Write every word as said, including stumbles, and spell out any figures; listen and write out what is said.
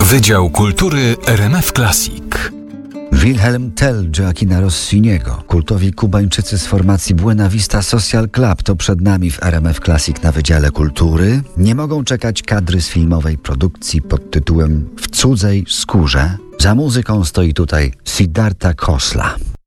Wydział Kultury R M F Classic. Wilhelm Tell Gioacchina Rossiniego, kultowi Kubańczycy z formacji Buena Vista Social Club to przed nami w R M F Classic na Wydziale Kultury. Nie mogą czekać kadry z filmowej produkcji pod tytułem W cudzej skórze. Za muzyką stoi tutaj Siddhartha Khosla.